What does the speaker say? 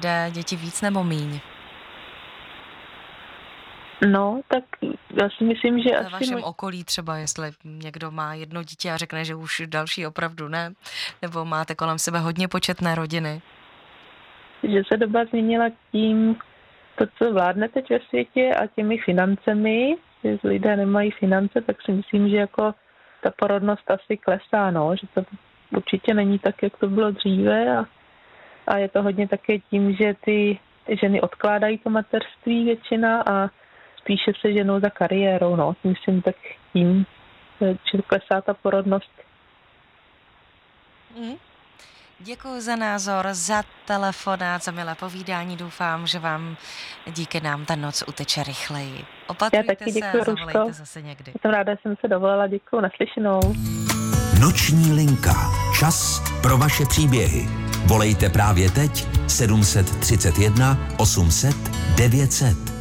lidé děti víc nebo míň? No, tak já si myslím, že Ve vašem okolí třeba, jestli někdo má jedno dítě a řekne, že už další opravdu ne, nebo máte kolem sebe hodně početné rodiny? Že se doba změnila tím, to, co vládne teď ve světě a těmi financemi, že lidé nemají finance, tak si myslím, že jako ta porodnost asi klesá, no, že to určitě není tak, jak to bylo dříve a je to hodně také tím, že ty ženy odkládají to mateřství většina a spíše se ženou za kariérou, no, myslím tak tím, že klesá ta porodnost. Děkuji za názor, za telefonát, za milé povídání. Doufám, že vám díky nám ta noc uteče rychleji. Opatrujte se a zavolejte zase někdy. Jsem ráda, že jsem se dovolila. Děkuji, naslyšenou. Noční linka. Čas pro vaše příběhy. Volejte právě teď 731 800 900.